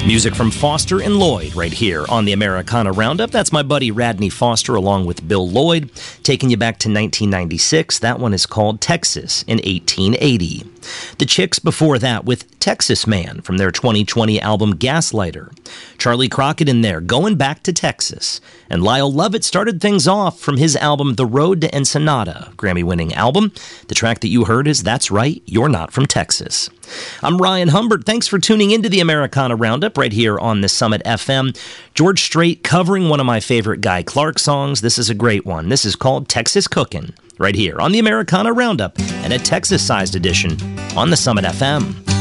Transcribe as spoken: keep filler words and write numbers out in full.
Music from Foster and Lloyd right here on the Americana Roundup. That's my buddy Radney Foster along with Bill Lloyd, taking you back to nineteen ninety-six. That one is called Texas in eighteen eighty. The Chicks before that with Texas Man from their twenty twenty album Gaslighter. Charlie Crockett in there, Going Back to Texas. And Lyle Lovett started things off from his album The Road to Ensenada, Grammy-winning album. The track that you heard is That's Right, You're Not From Texas. I'm Ryan Humbert. Thanks for tuning into the Americana Roundup right here on the Summit F M. George Strait covering one of my favorite Guy Clark songs. This is a great one. This is called Texas Cookin', right here on the Americana Roundup and a Texas-sized edition on the Summit F M.